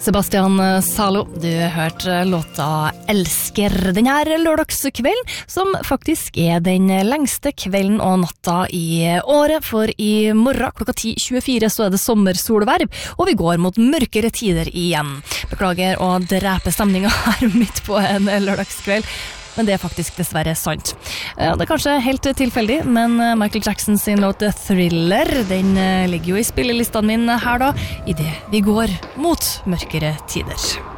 Sebastian Salo, du hørte låta Elsker denne lørdagskvelden, som faktisk er den lengste kvelden og natta i året, for i morgen klokka 10:24 så er det sommersolverv, og vi går mot mørkere tider igjen. Beklager å drepe stemningen her midt på en lørdagskveld, men det er faktisk dessverre sant. Det er kanskje helt tilfeldig, men Michael Jackson sin låt Thriller, den ligger jo i spillelistene mine her da, i det vi går mot mørkere tider.